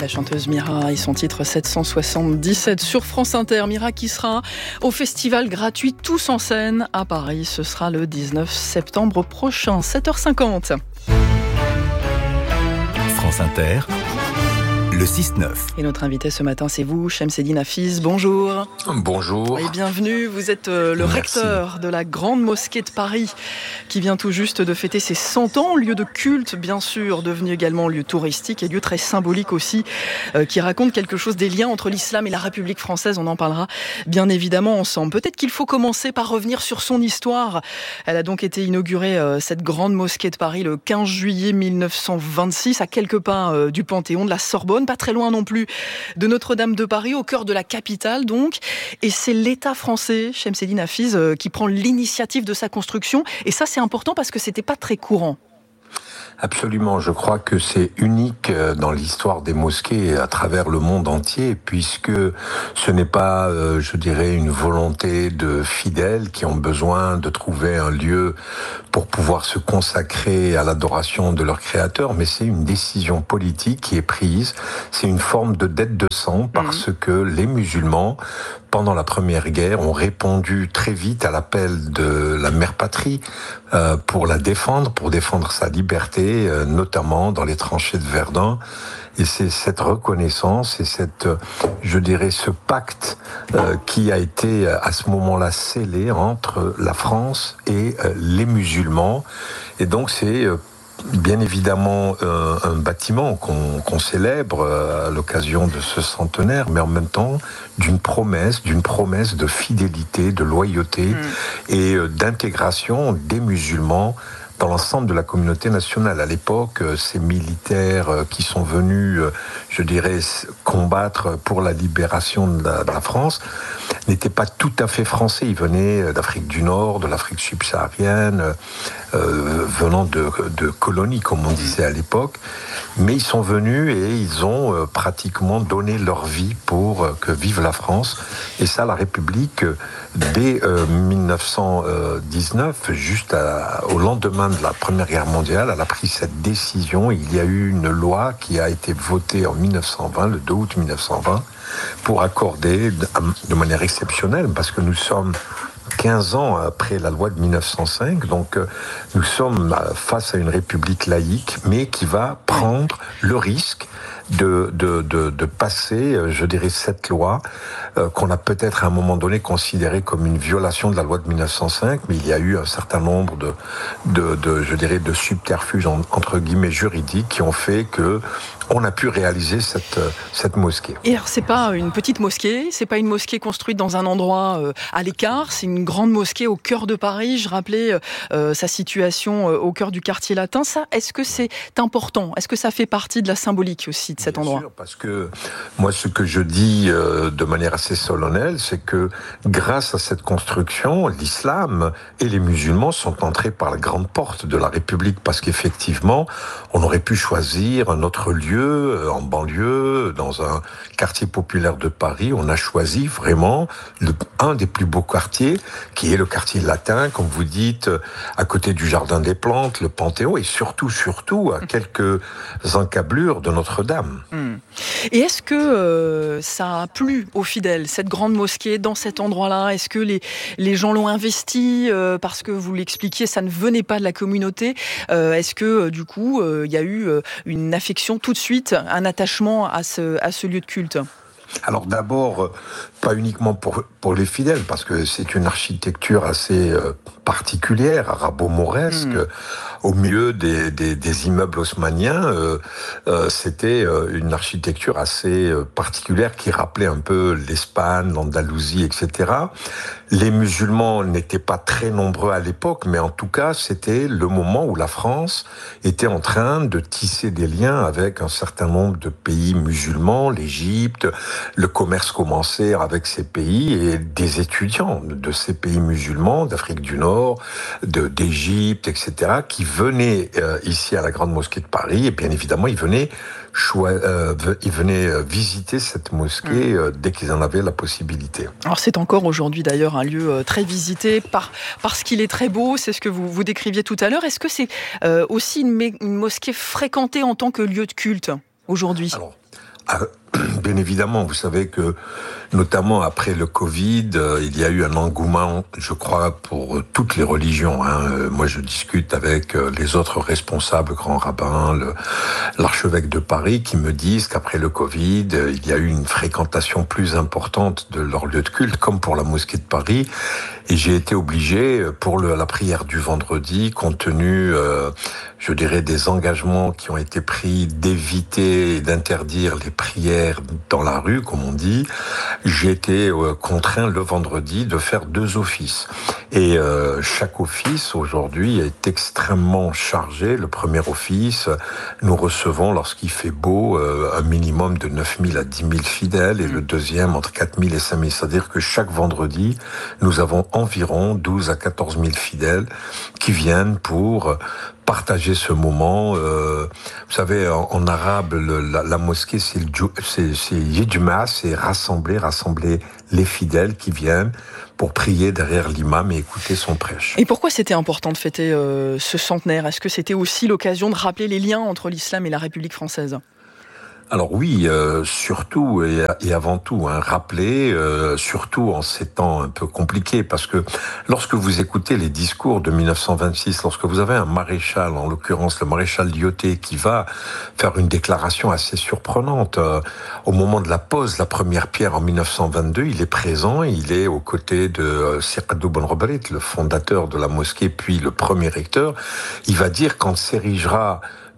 La chanteuse Mira et son titre 777 sur France Inter. Mira qui sera au festival gratuit Tous en scène à Paris. Ce sera le 19 septembre prochain, 7h50. France Inter, le 6-9. Et notre invité ce matin, c'est vous, Chemseddine Hafiz. Bonjour. Bonjour. Et bienvenue. Vous êtes le recteur de la Grande Mosquée de Paris, qui vient tout juste de fêter ses 100 ans. Lieu de culte, bien sûr, devenu également lieu touristique et lieu très symbolique aussi, qui raconte quelque chose des liens entre l'islam et la République française. On en parlera bien évidemment ensemble. Peut-être qu'il faut commencer par revenir sur son histoire. Elle a donc été inaugurée, cette Grande Mosquée de Paris, le 15 juillet 1926, à quelques pas du Panthéon, de la Sorbonne, pas très loin non plus de Notre-Dame de Paris, au cœur de la capitale donc. Et c'est l'État français, Chemseddine Hafiz, qui prend l'initiative de sa construction. Et ça, c'est important parce que c'était pas très courant. Absolument, je crois que c'est unique dans l'histoire des mosquées à travers le monde entier, puisque ce n'est pas, je dirais, une volonté de fidèles qui ont besoin de trouver un lieu pour pouvoir se consacrer à l'adoration de leur créateur, mais c'est une décision politique qui est prise, c'est une forme de dette de sang, parce que les musulmans, pendant la Première Guerre, ont répondu très vite à l'appel de la mère patrie pour la défendre, pour défendre sa liberté, notamment dans les tranchées de Verdun. Et c'est cette reconnaissance et cette, je dirais, ce pacte qui a été à ce moment-là scellé entre la France et les musulmans. Et donc c'est bien évidemment un bâtiment qu'on célèbre à l'occasion de ce centenaire, mais en même temps d'une promesse de fidélité, de loyauté et d'intégration des musulmans dans l'ensemble de la communauté nationale. À l'époque, ces militaires qui sont venus, je dirais, combattre pour la libération de la France, n'étaient pas tout à fait français. Ils venaient d'Afrique du Nord, de l'Afrique subsaharienne, venant de colonies, comme on disait à l'époque. Mais ils sont venus et ils ont pratiquement donné leur vie pour que vive la France. Et ça, la République, dès 1919, juste au lendemain de la Première Guerre mondiale, elle a pris cette décision. Il y a eu une loi qui a été votée en 1920, le 2 août 1920, pour accorder de manière exceptionnelle, parce que nous sommes 15 ans après la loi de 1905, donc nous sommes face à une république laïque, mais qui va prendre le risque de passer, je dirais, cette loi qu'on a peut-être à un moment donné considérée comme une violation de la loi de 1905, mais il y a eu un certain nombre je dirais, de subterfuges entre guillemets juridiques qui ont fait que on a pu réaliser cette mosquée. Et alors, c'est pas une petite mosquée, c'est pas une mosquée construite dans un endroit à l'écart, c'est une grande mosquée au cœur de Paris. Je rappelais sa situation au cœur du quartier latin. Ça, est-ce que c'est important ? Est-ce que ça fait partie de la symbolique aussi de cet endroit ? Bien sûr, parce que moi, ce que je dis de manière assez solennelle, c'est que grâce à cette construction, l'islam et les musulmans sont entrés par la grande porte de la République, parce qu'effectivement, on aurait pu choisir un autre lieu en banlieue, dans un quartier populaire de Paris. On a choisi vraiment un des plus beaux quartiers, qui est le quartier latin, comme vous dites, à côté du Jardin des Plantes, le Panthéon, et surtout, à quelques encablures de Notre-Dame. Et est-ce que ça a plu aux fidèles, cette grande mosquée, dans cet endroit-là ? Est-ce que les gens l'ont investi parce que, vous l'expliquiez, ça ne venait pas de la communauté ? Est-ce que, du coup, il y a eu une affection tout de suite, un attachement à ce lieu de culte ? Alors d'abord, pas uniquement pour les fidèles, parce que c'est une architecture assez particulière, arabo-mauresque. Au milieu des immeubles haussmanniens, c'était une architecture assez particulière qui rappelait un peu l'Espagne, l'Andalousie, etc. Les musulmans n'étaient pas très nombreux à l'époque, mais en tout cas, c'était le moment où la France était en train de tisser des liens avec un certain nombre de pays musulmans, l'Égypte. Le commerce commençait avec ces pays et des étudiants de ces pays musulmans, d'Afrique du Nord, d'Égypte, etc., qui venaient ici à la Grande Mosquée de Paris, et bien évidemment, ils venaient visiter cette mosquée dès qu'ils en avaient la possibilité. Alors c'est encore aujourd'hui d'ailleurs un lieu très visité parce qu'il est très beau, c'est ce que vous décriviez tout à l'heure. Est-ce que c'est aussi une mosquée fréquentée en tant que lieu de culte aujourd'hui ? Alors, Bien évidemment, vous savez que, notamment après le Covid, il y a eu un engouement, je crois, pour toutes les religions. Moi, je discute avec les autres responsables, grands rabbins, l'archevêque de Paris, qui me disent qu'après le Covid, il y a eu une fréquentation plus importante de leur lieu de culte, comme pour la mosquée de Paris. Et j'ai été obligé, pour la prière du vendredi, compte tenu, je dirais, des engagements qui ont été pris d'éviter et d'interdire les prières dans la rue, comme on dit, j'ai été contraint le vendredi de faire 2 offices. Et chaque office, aujourd'hui, est extrêmement chargé. Le premier office, nous recevons, lorsqu'il fait beau, un minimum de 9 000 à 10 000 fidèles, et le deuxième, entre 4 000 et 5 000. C'est-à-dire que chaque vendredi, nous avons environ 12 à 14 000 fidèles qui viennent pour partager ce moment. Vous savez, en arabe, la mosquée, c'est yidjuma, c'est rassembler les fidèles qui viennent pour prier derrière l'imam et écouter son prêche. Et pourquoi c'était important de fêter ce centenaire ? Est-ce que c'était aussi l'occasion de rappeler les liens entre l'islam et la République française ? Alors oui, surtout et avant tout, rappeler, surtout en ces temps un peu compliqués, parce que lorsque vous écoutez les discours de 1926, lorsque vous avez un maréchal, en l'occurrence le maréchal Lyautey, qui va faire une déclaration assez surprenante, au moment de la pose, la première pierre en 1922, il est présent, il est aux côtés de Sirkadou Benroberet, le fondateur de la mosquée, puis le premier recteur. Il va dire, quand s'érigera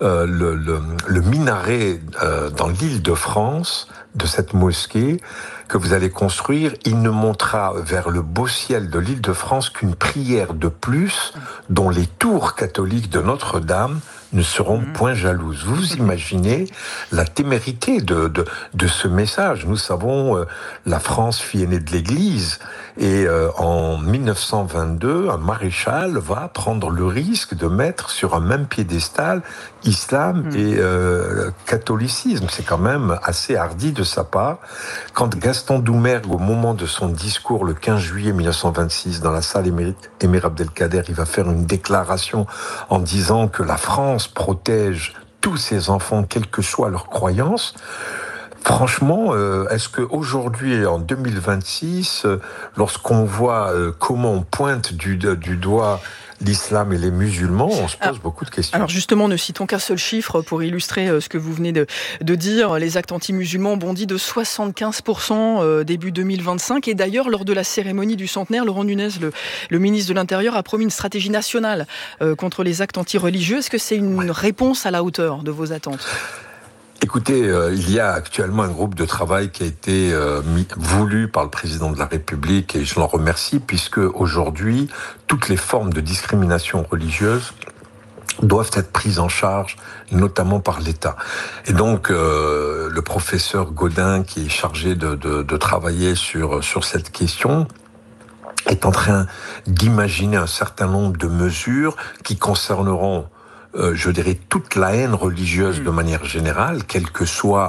le minaret dans l'Île-de-France de cette mosquée que vous allez construire, il ne montera vers le beau ciel de l'Île-de-France qu'une prière de plus, dont les tours catholiques de Notre-Dame ne seront point jalouses. Vous imaginez la témérité de ce message. Nous savons, la France, fille aînée de l'Église, et en 1922, un maréchal va prendre le risque de mettre sur un même piédestal islam et catholicisme. C'est quand même assez hardi de sa part. Quand Gaston Doumergue, au moment de son discours le 15 juillet 1926, dans la salle Émir Abdelkader, il va faire une déclaration en disant que la France protège tous ses enfants, quelle que soit leur croyance. Franchement, est-ce qu'aujourd'hui, en 2026, lorsqu'on voit comment on pointe du doigt l'islam et les musulmans, on se pose beaucoup de questions. Alors justement, ne citons qu'un seul chiffre pour illustrer ce que vous venez de dire. Les actes anti-musulmans ont bondi de 75% début 2025. Et d'ailleurs, lors de la cérémonie du centenaire, Laurent Nunez, le ministre de l'Intérieur, a promis une stratégie nationale contre les actes anti-religieux. Est-ce que c'est une réponse à la hauteur de vos attentes ? Écoutez, il y a actuellement un groupe de travail qui a été voulu par le président de la République, et je l'en remercie, puisque aujourd'hui, toutes les formes de discrimination religieuse doivent être prises en charge, notamment par l'État. Et donc, le professeur Gaudin, qui est chargé de travailler sur cette question, est en train d'imaginer un certain nombre de mesures qui concerneront je dirais toute la haine religieuse de manière générale, quel que soit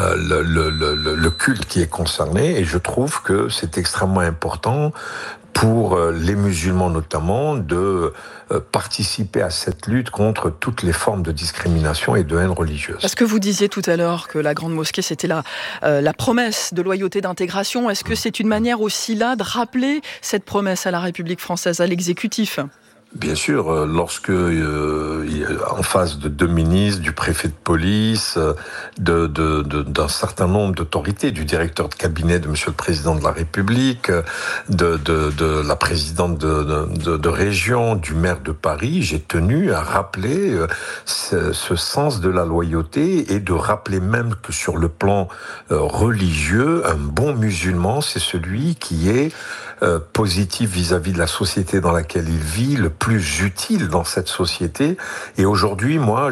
le culte qui est concerné. Et je trouve que c'est extrêmement important pour les musulmans notamment de participer à cette lutte contre toutes les formes de discrimination et de haine religieuse. Parce que vous disiez tout à l'heure que la Grande Mosquée, c'était la promesse de loyauté, d'intégration. Est-ce que c'est une manière aussi là de rappeler cette promesse à la République française, à l'exécutif ? Bien sûr, lorsque en face de 2 ministres, du préfet de police, d'un certain nombre d'autorités, du directeur de cabinet de Monsieur le Président de la République, de la présidente de région, du maire de Paris, j'ai tenu à rappeler ce sens de la loyauté, et de rappeler même que sur le plan religieux, un bon musulman, c'est celui qui est positif vis-à-vis de la société dans laquelle il vit, le plus utile dans cette société. Et aujourd'hui, moi,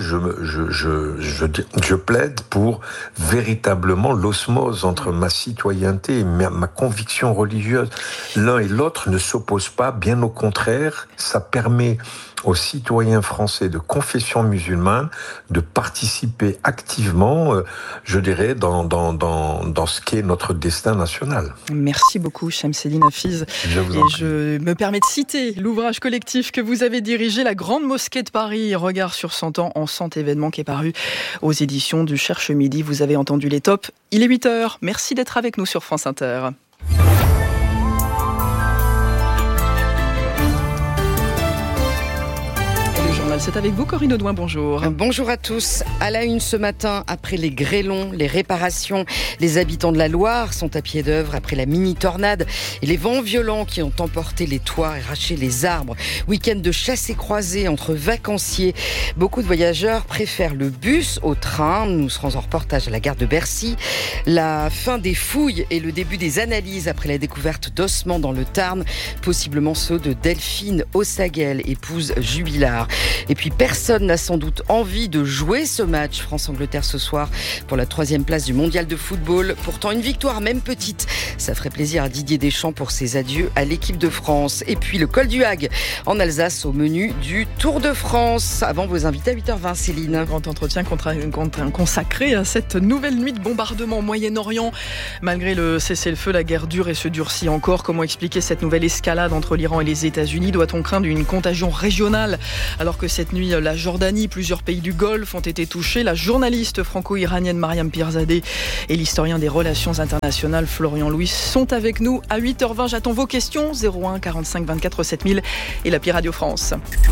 je plaide pour véritablement l'osmose entre ma citoyenneté et ma conviction religieuse. L'un et l'autre ne s'opposent pas, bien au contraire, ça permet aux citoyens français de confession musulmane de participer activement, je dirais, dans ce qu'est notre destin national. Merci beaucoup, Chamseddine Hafiz. Je me permets de citer l'ouvrage collectif que vous avez dirigé, La Grande Mosquée de Paris, regard sur 100 ans en 100 événements, qui est paru aux éditions du Cherche Midi. Vous avez entendu les tops. Il est 8h. Merci d'être avec nous sur France Inter. C'est avec vous, Corinne Audouin, bonjour. Bonjour à tous. À la une ce matin, après les grêlons, les réparations, les habitants de la Loire sont à pied d'œuvre après la mini-tornade et les vents violents qui ont emporté les toits et arraché les arbres. Week-end de chasse et croisée entre vacanciers. Beaucoup de voyageurs préfèrent le bus au train. Nous serons en reportage à la gare de Bercy. La fin des fouilles et le début des analyses après la découverte d'ossements dans le Tarn, possiblement ceux de Delphine Ossaguel, épouse Jubilard. Et puis personne n'a sans doute envie de jouer ce match France-Angleterre ce soir pour la 3e place du mondial de football. Pourtant une victoire, même petite, ça ferait plaisir à Didier Deschamps pour ses adieux à l'équipe de France. Et puis le col du Hague en Alsace au menu du Tour de France. Avant vos invités à 8h20, Céline. Grand entretien consacré à cette nouvelle nuit de bombardement au Moyen-Orient. Malgré le cessez-le-feu, la guerre dure et se durcit encore. Comment expliquer cette nouvelle escalade entre l'Iran et les États-Unis ? Doit-on craindre une contagion régionale alors que cette nuit, la Jordanie, plusieurs pays du Golfe ont été touchés. La journaliste franco-iranienne Mariam Pirzadeh et l'historien des relations internationales Florian Louis sont avec nous à 8h20. J'attends vos questions, 01 45 24 7000 et l'appli Radio France.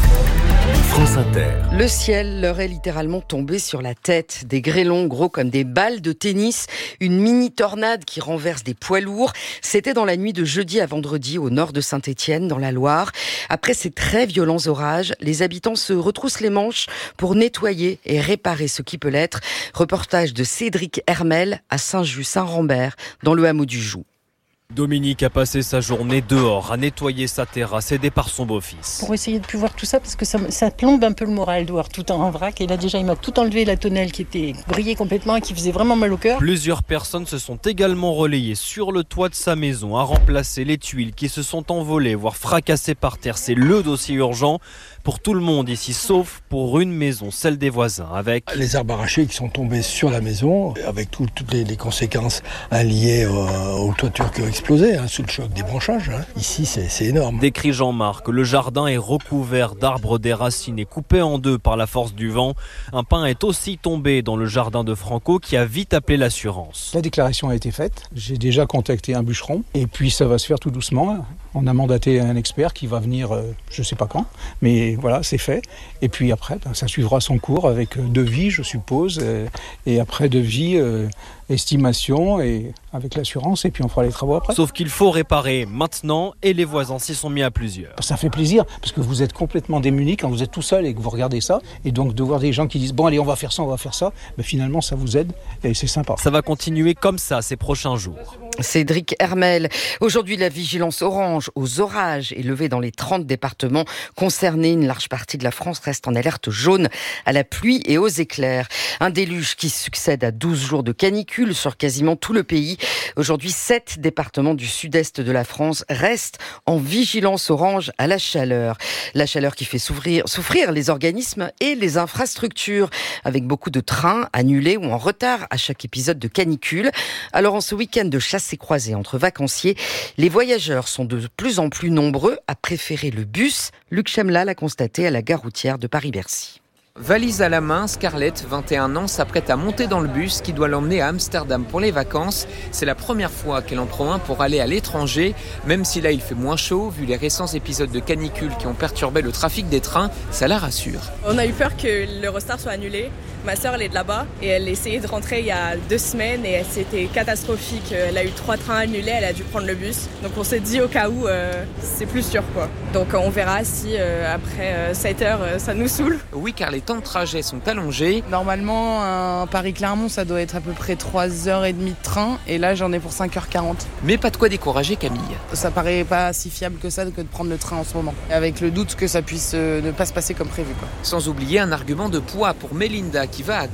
France Inter. Le ciel leur est littéralement tombé sur la tête. Des grêlons gros comme des balles de tennis, une mini-tornade qui renverse des poids lourds. C'était dans la nuit de jeudi à vendredi au nord de Saint-Étienne, dans la Loire. Après ces très violents orages, les habitants se retroussent les manches pour nettoyer et réparer ce qui peut l'être. Reportage de Cédric Hermel à Saint-Just-Saint-Rambert, dans le hameau du Joux. Dominique a passé sa journée dehors à nettoyer sa terrasse aidée par son beau-fils. Pour essayer de plus voir tout ça, parce que ça plombe un peu le moral de voir tout en vrac. Et là déjà il m'a tout enlevé, la tonnelle qui était brillée complètement et qui faisait vraiment mal au cœur. Plusieurs personnes se sont également relayées sur le toit de sa maison à remplacer les tuiles qui se sont envolées, voire fracassées par terre. C'est le dossier urgent pour tout le monde ici, sauf pour une maison, celle des voisins, avec les arbres arrachés qui sont tombés sur la maison, avec toutes les conséquences liées aux toitures qui ont explosé, sous le choc des branchages. Ici, c'est énorme. Décrit Jean-Marc, le jardin est recouvert d'arbres déracinés, coupés en deux par la force du vent. Un pin est aussi tombé dans le jardin de Franco qui a vite appelé l'assurance. La déclaration a été faite, j'ai déjà contacté un bûcheron et puis ça va se faire tout doucement. On a mandaté un expert qui va venir, je ne sais pas quand, mais voilà, c'est fait. Et puis après, ça suivra son cours avec devis, je suppose, et après devis, estimation et avec l'assurance, et puis on fera les travaux après. Sauf qu'il faut réparer maintenant et les voisins s'y sont mis à plusieurs. Ça fait plaisir parce que vous êtes complètement démunis quand vous êtes tout seul et que vous regardez ça, et donc de voir des gens qui disent bon allez on va faire ça, ben, finalement ça vous aide et c'est sympa. Ça va continuer comme ça ces prochains jours. Cédric Hermel. Aujourd'hui, la vigilance orange aux orages est levée dans les 30 départements concernés. Une large partie de la France reste en alerte jaune à la pluie et aux éclairs. Un déluge qui succède à 12 jours de canicule sur quasiment tout le pays. Aujourd'hui, 7 départements du sud-est de la France restent en vigilance orange à la chaleur. La chaleur qui fait souffrir les organismes et les infrastructures, avec beaucoup de trains annulés ou en retard à chaque épisode de canicule. Alors en ce week-end de chasse et croisée entre vacanciers, les voyageurs sont de plus en plus nombreux à préférer le bus. Luc Chemla l'a constaté à la gare routière de Paris-Bercy. Valise à la main, Scarlett, 21 ans, s'apprête à monter dans le bus qui doit l'emmener à Amsterdam pour les vacances. C'est la première fois qu'elle en prend un pour aller à l'étranger. Même si là il fait moins chaud, vu les récents épisodes de canicule qui ont perturbé le trafic des trains, ça la rassure. On a eu peur que l'Eurostar soit annulé. Ma sœur, elle est de là-bas et elle essayait de rentrer il y a 2 semaines et c'était catastrophique. Elle a eu 3 trains annulés, elle a dû prendre le bus. Donc on s'est dit au cas où, c'est plus sûr quoi. Donc on verra si après 7 heures, ça nous saoule. Oui, car les temps de trajet sont allongés. Normalement, un Paris-Clermont, ça doit être à peu près 3h30 de train et là j'en ai pour 5h40. Mais pas de quoi décourager Camille. Ça paraît pas si fiable que ça que de prendre le train en ce moment. Avec le doute que ça puisse ne pas se passer comme prévu quoi. Sans oublier un argument de poids pour Mélinda qui va à Caen.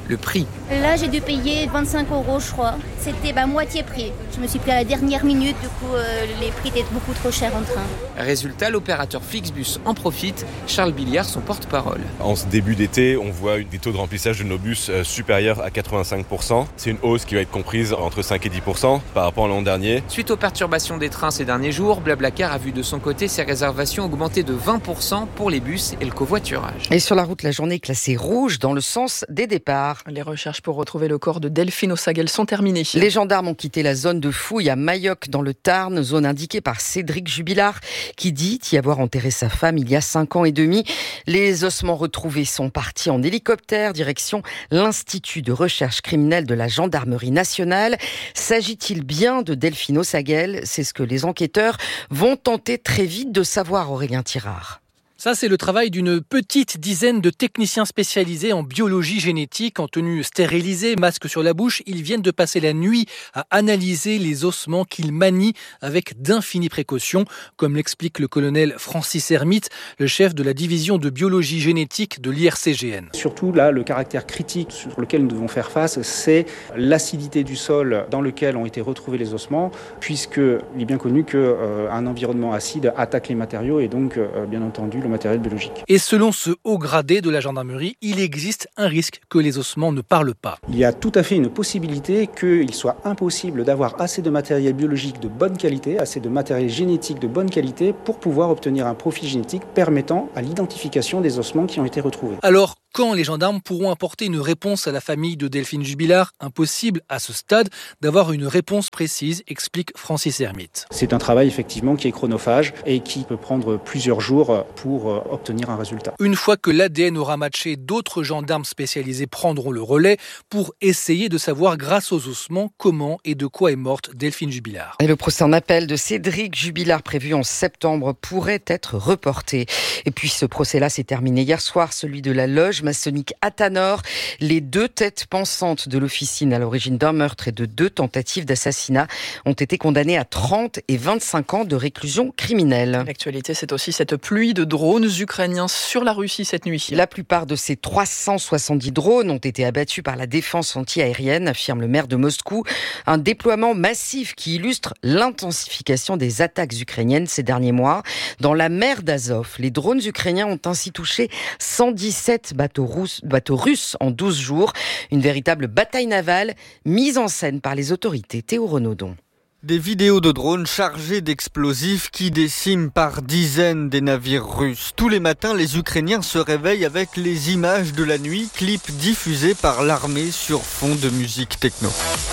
le prix. Là, j'ai dû payer 25 €, je crois. C'était moitié prix. Je me suis pris à la dernière minute, du coup, les prix étaient beaucoup trop chers en train. Résultat, l'opérateur Flixbus en profite. Charles Billiard, son porte-parole. En ce début d'été, on voit des taux de remplissage de nos bus supérieurs à 85%. C'est une hausse qui va être comprise entre 5 et 10% par rapport à l'an dernier. Suite aux perturbations des trains ces derniers jours, Blablacar a vu de son côté ses réservations augmenter de 20% pour les bus et le covoiturage. Et sur la route, la journée est classée rouge dans le sens des départs. Les recherches pour retrouver le corps de Delphine Ossagel sont terminées. Les gendarmes ont quitté la zone de fouille à Mayoc dans le Tarn, zone indiquée par Cédric Jubilard, qui dit y avoir enterré sa femme il y a 5 ans et demi. Les ossements retrouvés sont partis en hélicoptère, direction l'Institut de recherche criminelle de la gendarmerie nationale. S'agit-il bien de Delphine Ossagel ? C'est ce que les enquêteurs vont tenter très vite de savoir, Aurélien Tirard. Ça, c'est le travail d'une petite dizaine de techniciens spécialisés en biologie génétique, en tenue stérilisée, masque sur la bouche. Ils viennent de passer la nuit à analyser les ossements qu'ils manient avec d'infinies précautions, comme l'explique le colonel Francis Hermite, le chef de la division de biologie génétique de l'IRCGN. Surtout, là, le caractère critique sur lequel nous devons faire face, c'est l'acidité du sol dans lequel ont été retrouvés les ossements, puisqu'il est bien connu qu'un environnement acide attaque les matériaux et donc, bien entendu, le matériel biologique. Et selon ce haut gradé de la gendarmerie, il existe un risque que les ossements ne parlent pas. Il y a tout à fait une possibilité qu'il soit impossible d'avoir assez de matériel biologique de bonne qualité, assez de matériel génétique de bonne qualité pour pouvoir obtenir un profil génétique permettant à l'identification des ossements qui ont été retrouvés. Alors, quand les gendarmes pourront apporter une réponse à la famille de Delphine Jubilard ? Impossible à ce stade d'avoir une réponse précise, explique Francis Hermite. C'est un travail effectivement qui est chronophage et qui peut prendre plusieurs jours pour obtenir un résultat. Une fois que l'ADN aura matché, d'autres gendarmes spécialisés prendront le relais pour essayer de savoir grâce aux ossements comment et de quoi est morte Delphine Jubilard. Et le procès en appel de Cédric Jubilard prévu en septembre pourrait être reporté. Et puis ce procès-là s'est terminé hier soir, celui de la loge maçonnique Athanor. Les 2 têtes pensantes de l'officine à l'origine d'un meurtre et de 2 tentatives d'assassinat ont été condamnées à 30 et 25 ans de réclusion criminelle. L'actualité, c'est aussi cette pluie de drones ukrainiens sur la Russie cette nuit. La plupart de ces 370 drones ont été abattus par la défense anti-aérienne, affirme le maire de Moscou. Un déploiement massif qui illustre l'intensification des attaques ukrainiennes ces derniers mois. Dans la mer d'Azov, les drones ukrainiens ont ainsi touché 117 bateaux russes en 12 jours. Une véritable bataille navale mise en scène par les autorités. Théo Renaudon. Des vidéos de drones chargés d'explosifs qui déciment par dizaines des navires russes. Tous les matins, les Ukrainiens se réveillent avec les images de la nuit, clips diffusés par l'armée sur fond de musique techno.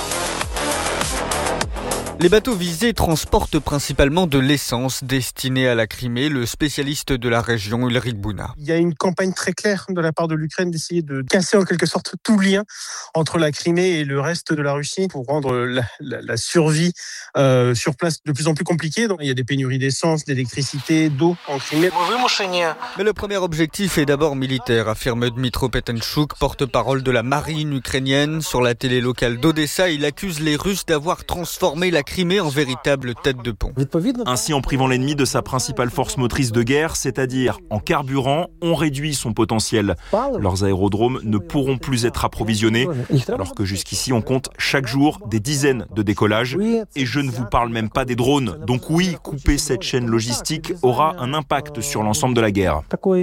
Les bateaux visés transportent principalement de l'essence destinée à la Crimée, le spécialiste de la région Ulrich Bouna. Il y a une campagne très claire de la part de l'Ukraine d'essayer de casser en quelque sorte tout lien entre la Crimée et le reste de la Russie pour rendre la survie sur place de plus en plus compliquée. Donc, il y a des pénuries d'essence, d'électricité, d'eau en Crimée. Mais le premier objectif est d'abord militaire, affirme Dmytro Petenchuk, porte-parole de la marine ukrainienne. Sur la télé locale d'Odessa, il accuse les Russes d'avoir transformé la Crimée en véritable tête de pont. Ainsi, en privant l'ennemi de sa principale force motrice de guerre, c'est-à-dire en carburant, on réduit son potentiel. Leurs aérodromes ne pourront plus être approvisionnés, alors que jusqu'ici on compte chaque jour des dizaines de décollages. Et je ne vous parle même pas des drones. Donc oui, couper cette chaîne logistique aura un impact sur l'ensemble de la guerre.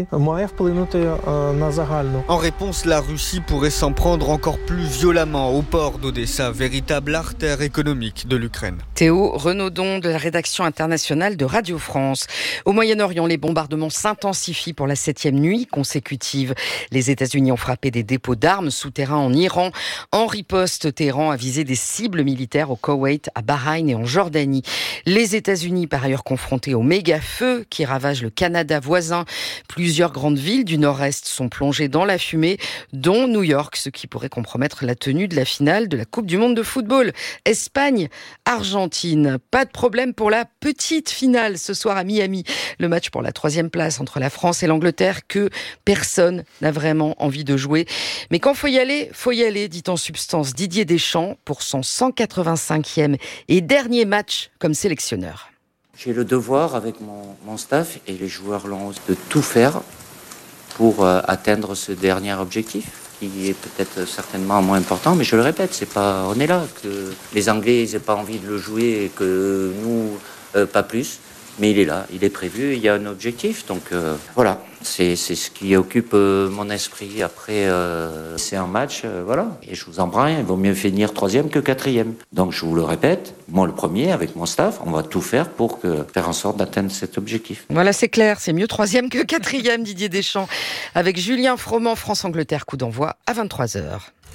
En réponse, la Russie pourrait s'en prendre encore plus violemment au port d'Odessa, véritable artère économique de l'Ukraine. Théo Renaudon de la rédaction internationale de Radio France. Au Moyen-Orient, les bombardements s'intensifient pour la 7e nuit consécutive. Les États-Unis ont frappé des dépôts d'armes souterrains en Iran. En riposte, Téhéran a visé des cibles militaires au Koweït, à Bahreïn et en Jordanie. Les États-Unis, par ailleurs confrontés au méga-feu qui ravage le Canada voisin. Plusieurs grandes villes du nord-est sont plongées dans la fumée, dont New York, ce qui pourrait compromettre la tenue de la finale de la Coupe du Monde de football. Espagne, Argentine. Pas de problème pour la petite finale ce soir à Miami. Le match pour la 3e place entre la France et l'Angleterre que personne n'a vraiment envie de jouer. Mais quand faut y aller, dit en substance Didier Deschamps pour son 185e et dernier match comme sélectionneur. J'ai le devoir avec mon staff et les joueurs l'ont de tout faire pour atteindre ce dernier objectif. qui est peut-être certainement moins important, mais je le répète, on est là, que les Anglais n'aient pas envie de le jouer et que nous, pas plus. Mais il est là, il est prévu, il y a un objectif. Donc voilà, c'est ce qui occupe mon esprit. Après, c'est un match, voilà. Et je vous en prends rien, il vaut mieux finir 3e que 4e. Donc je vous le répète, moi le premier, avec mon staff, on va tout faire pour faire en sorte d'atteindre cet objectif. Voilà, c'est clair, c'est mieux 3e que 4e, Didier Deschamps. Avec Julien Froment, France-Angleterre, coup d'envoi à 23h.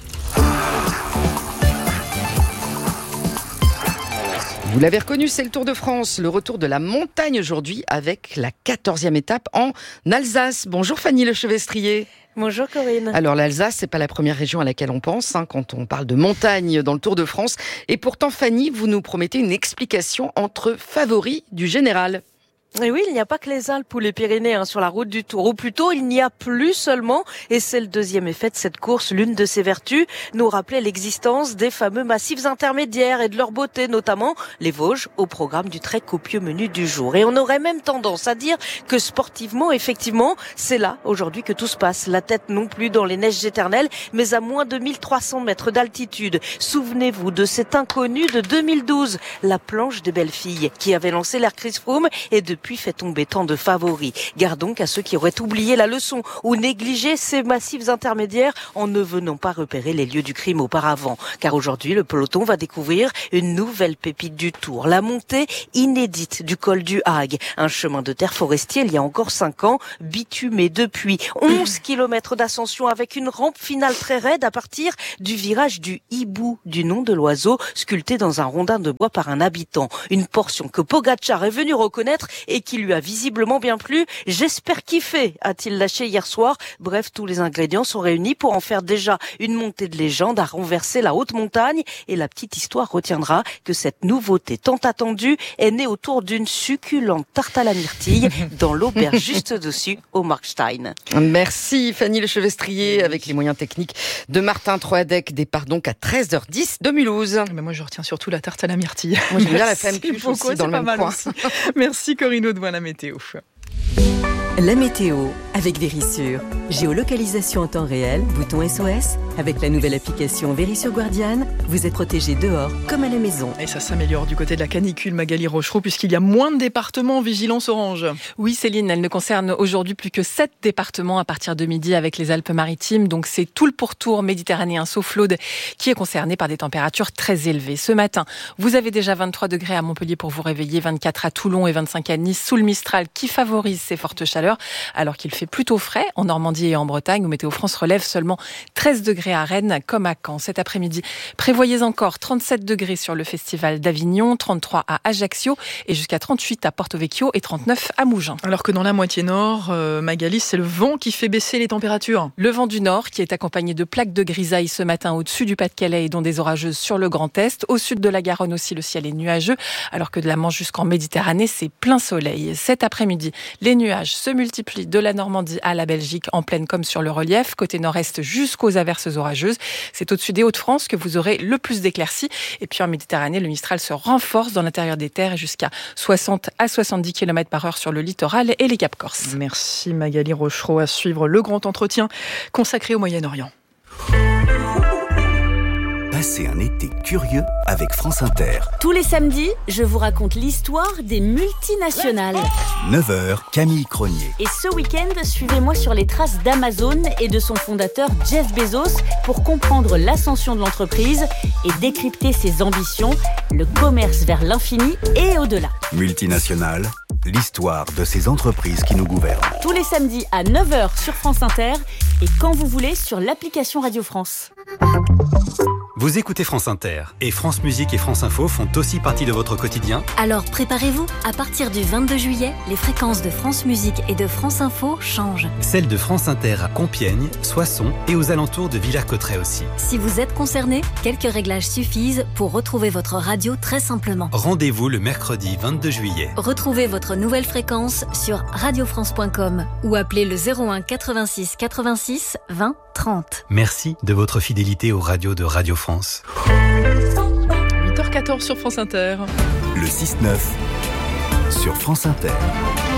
Vous l'avez reconnu, c'est le Tour de France, le retour de la montagne aujourd'hui avec la 14e étape en Alsace. Bonjour Fanny Lechevestrier. Bonjour Corinne. Alors l'Alsace, c'est pas la première région à laquelle on pense quand on parle de montagne dans le Tour de France. Et pourtant Fanny, vous nous promettez une explication entre favoris du général. Et oui, il n'y a pas que les Alpes ou les Pyrénées sur la route du Tour. Ou plutôt, il n'y a plus seulement, et c'est le deuxième effet de cette course, l'une de ses vertus, nous rappeler l'existence des fameux massifs intermédiaires et de leur beauté, notamment les Vosges, au programme du très copieux menu du jour. Et on aurait même tendance à dire que sportivement, effectivement, c'est là, aujourd'hui, que tout se passe. La tête non plus dans les neiges éternelles, mais à moins de 1300 mètres d'altitude. Souvenez-vous de cet inconnu de 2012, la planche des belles filles, qui avait lancé l'Air Chris Froome et depuis fait tomber tant de favoris. Garde donc à ceux qui auraient oublié la leçon ou négligé ces massifs intermédiaires en ne venant pas repérer les lieux du crime auparavant. Car aujourd'hui, le peloton va découvrir une nouvelle pépite du Tour, la montée inédite du col du Hague. Un chemin de terre forestier il y a encore 5 ans, bitumé depuis 11 km d'ascension avec une rampe finale très raide à partir du virage du Hibou, du nom de l'oiseau, sculpté dans un rondin de bois par un habitant. Une portion que Pogacar est venu reconnaître et qui lui a visiblement bien plu. J'espère kiffer, a-t-il lâché hier soir. Bref, tous les ingrédients sont réunis pour en faire déjà une montée de légende à renverser la haute montagne. Et la petite histoire retiendra que cette nouveauté tant attendue est née autour d'une succulente tarte à la myrtille dans l'auberge juste dessus au Markstein. Merci Fanny Lechevestrier avec les moyens techniques de Martin Troadec. Départ donc à 13h10 de Mulhouse. Mais moi je retiens surtout la tarte à la myrtille. Moi j'aime bien la femme cuche aussi dans le même coin. Merci Corinne Audouin, la météo. La météo avec Vérissure. Géolocalisation en temps réel, bouton SOS. Avec la nouvelle application Vérissure Guardian, vous êtes protégé dehors comme à la maison. Et ça s'améliore du côté de la canicule, Magali Rochereau, puisqu'il y a moins de départements en vigilance orange. Oui Céline, elle ne concerne aujourd'hui plus que 7 départements à partir de midi avec les Alpes-Maritimes. Donc c'est tout le pourtour méditerranéen sauf l'Aude qui est concerné par des températures très élevées. Ce matin, vous avez déjà 23 degrés à Montpellier pour vous réveiller, 24 à Toulon et 25 à Nice sous le Mistral qui favorise ces fortes chaleurs, alors qu'il fait plutôt frais en Normandie et en Bretagne où Météo France relève seulement 13 degrés à Rennes comme à Caen. Cet après-midi, prévoyez encore 37 degrés sur le Festival d'Avignon, 33 à Ajaccio et jusqu'à 38 à Porto Vecchio et 39 à Mougins. Alors que dans la moitié nord, Magali, c'est le vent qui fait baisser les températures. Le vent du nord qui est accompagné de plaques de grisaille ce matin au-dessus du Pas-de-Calais et dont des orageuses sur le Grand Est. Au sud de la Garonne aussi, le ciel est nuageux, alors que de la Manche jusqu'en Méditerranée, c'est plein soleil. Cet après-midi, les nuages se multiplient de la Normandie à la Belgique en plaine comme sur le relief, côté nord-est jusqu'aux averses orageuses. C'est au-dessus des Hauts-de-France que vous aurez le plus d'éclaircies. Et puis en Méditerranée, le Mistral se renforce dans l'intérieur des terres et jusqu'à 60 à 70 km/h sur le littoral et les Caps Corse. Merci Magali Rochereau. À suivre le grand entretien consacré au Moyen-Orient. Passez un été curieux avec France Inter. Tous les samedis, je vous raconte l'histoire des multinationales. 9h, Camille Cronier. Et ce week-end, suivez-moi sur les traces d'Amazon et de son fondateur Jeff Bezos pour comprendre l'ascension de l'entreprise et décrypter ses ambitions, le commerce vers l'infini et au-delà. Multinationales, l'histoire de ces entreprises qui nous gouvernent. Tous les samedis à 9h sur France Inter et quand vous voulez sur l'application Radio France. Vous écoutez France Inter et France Musique et France Info font aussi partie de votre quotidien. Alors préparez-vous, à partir du 22 juillet, les fréquences de France Musique et de France Info changent. Celles de France Inter à Compiègne, Soissons et aux alentours de Villers-Cotterêts aussi. Si vous êtes concerné, quelques réglages suffisent pour retrouver votre radio très simplement. Rendez-vous le mercredi 22 juillet. Retrouvez votre nouvelle fréquence sur radiofrance.com ou appelez le 01 86 86 20 30. Merci de votre fidélité aux radios de Radio France. 8h14 sur France Inter. Le 6-9 sur France Inter.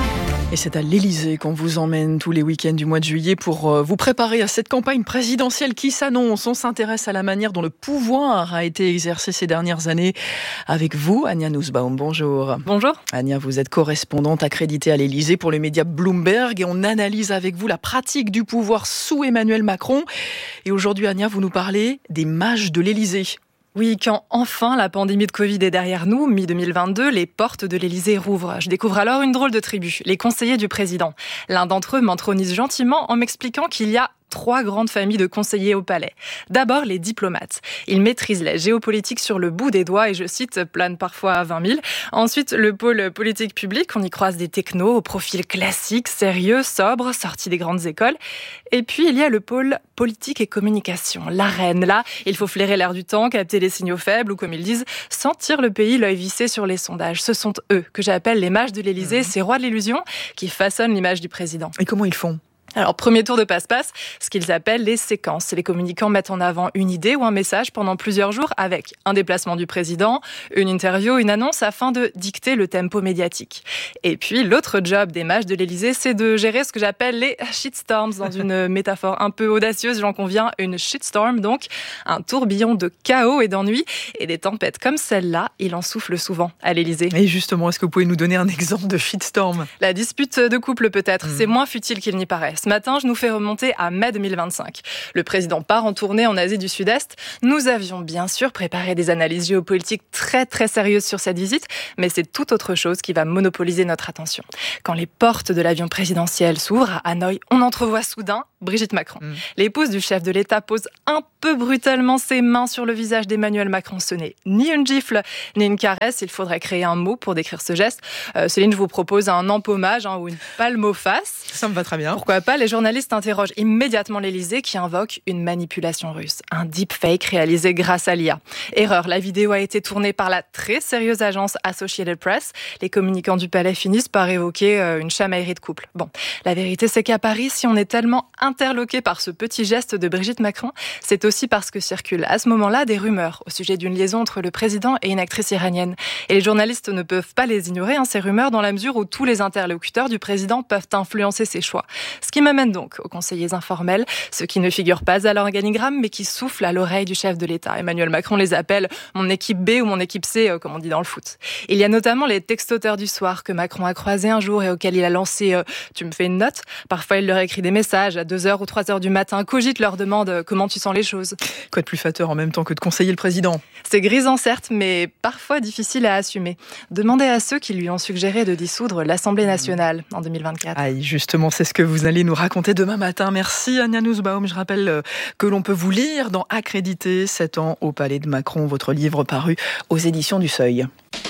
Et c'est à l'Élysée qu'on vous emmène tous les week-ends du mois de juillet pour vous préparer à cette campagne présidentielle qui s'annonce. On s'intéresse à la manière dont le pouvoir a été exercé ces dernières années avec vous, Ania Nussbaum. Bonjour. Bonjour. Ania, vous êtes correspondante accréditée à l'Élysée pour le média Bloomberg et on analyse avec vous la pratique du pouvoir sous Emmanuel Macron. Et aujourd'hui, Ania, vous nous parlez des mages de l'Élysée. Oui, quand enfin la pandémie de Covid est derrière nous, mi-2022, les portes de l'Élysée rouvrent. Je découvre alors une drôle de tribu, les conseillers du président. L'un d'entre eux m'intronise gentiment en m'expliquant qu'il y a 3 grandes familles de conseillers au palais. D'abord, les diplomates. Ils maîtrisent la géopolitique sur le bout des doigts et, je cite, planent parfois à 20 000. Ensuite, le pôle politique public. On y croise des technos au profil classique, sérieux, sobre, sortis des grandes écoles. Et puis, il y a le pôle politique et communication, l'arène. Là, il faut flairer l'air du temps, capter les signaux faibles ou, comme ils disent, sentir le pays l'œil vissé sur les sondages. Ce sont eux que j'appelle les mages de l'Élysée, ces rois de l'illusion qui façonnent l'image du président. Et comment ils font ? Alors, premier tour de passe-passe, ce qu'ils appellent les séquences. Les communicants mettent en avant une idée ou un message pendant plusieurs jours avec un déplacement du président, une interview, une annonce afin de dicter le tempo médiatique. Et puis, l'autre job des mages de l'Élysée, c'est de gérer ce que j'appelle les shitstorms, dans une métaphore un peu audacieuse, j'en conviens, une shitstorm, donc un tourbillon de chaos et d'ennui. Et des tempêtes comme celle-là, il en souffle souvent à l'Élysée. Et justement, est-ce que vous pouvez nous donner un exemple de shitstorm ? La dispute de couple peut-être, c'est moins futile qu'il n'y paraît. Ce matin, je nous fais remonter à mai 2025. Le président part en tournée en Asie du Sud-Est. Nous avions bien sûr préparé des analyses géopolitiques très très sérieuses sur cette visite, mais c'est tout autre chose qui va monopoliser notre attention. Quand les portes de l'avion présidentiel s'ouvrent à Hanoï, on entrevoit soudain Brigitte Macron. L'épouse du chef de l'État pose un peu brutalement ses mains sur le visage d'Emmanuel Macron. Ce n'est ni une gifle, ni une caresse. Il faudrait créer un mot pour décrire ce geste. Céline, je vous propose un empaumage ou une palme aux faces. Ça me va très bien. Pourquoi pas ? Les journalistes interrogent immédiatement l'Élysée qui invoque une manipulation russe. Un deepfake réalisé grâce à l'IA. Erreur, la vidéo a été tournée par la très sérieuse agence Associated Press. Les communicants du palais finissent par évoquer une chamaillerie de couple. Bon, la vérité c'est qu'à Paris, si on est tellement interloqué par ce petit geste de Brigitte Macron, c'est aussi parce que circulent à ce moment-là des rumeurs au sujet d'une liaison entre le président et une actrice iranienne. Et les journalistes ne peuvent pas les ignorer, ces rumeurs, dans la mesure où tous les interlocuteurs du président peuvent influencer ses choix. Ce qui m'amène donc aux conseillers informels, ceux qui ne figurent pas à l'organigramme, mais qui soufflent à l'oreille du chef de l'État. Emmanuel Macron les appelle mon équipe B ou mon équipe C, comme on dit dans le foot. Il y a notamment les textoteurs du soir que Macron a croisés un jour et auxquels il a lancé « tu me fais une note ». Parfois, il leur écrit des messages à 2h ou 3h du matin. Cogite leur demande « comment tu sens les choses ?» Quoi de plus flatteur en même temps que de conseiller le président ? C'est grisant certes, mais parfois difficile à assumer. Demandez à ceux qui lui ont suggéré de dissoudre l'Assemblée nationale en 2024. Ah, justement, c'est ce que vous allez nous raconter demain matin. Merci Ania Nussbaum. Je rappelle que l'on peut vous lire dans Accrédité, 7 ans au Palais de Macron, votre livre paru aux éditions du Seuil.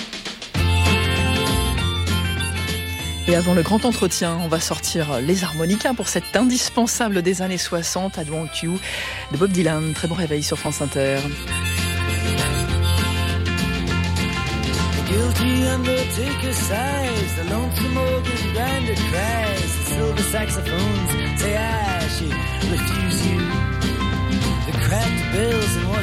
Et avant le grand entretien, on va sortir les harmonicas pour cet indispensable des années 60, I Want You, de Bob Dylan. Très bon réveil sur France Inter. Guilty undertaker sighs, the lonesome organ grinder cries, the silver saxophones say I should refuse you. The cracked bells and what